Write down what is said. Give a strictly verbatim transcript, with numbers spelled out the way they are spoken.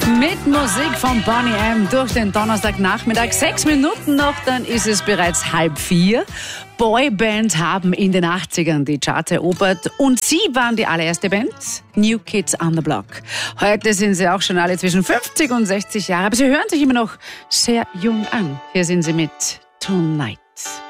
Mit Musik von Boney M. durch den Donnerstagnachmittag. Sechs Minuten noch, dann ist es bereits halb vier. Boybands haben in den achtzigern die Charts erobert und sie waren die allererste Band, New Kids on the Block. Heute sind sie auch schon alle zwischen fünfzig und sechzig Jahre, aber sie hören sich immer noch sehr jung an. Hier sind sie mit Tonight.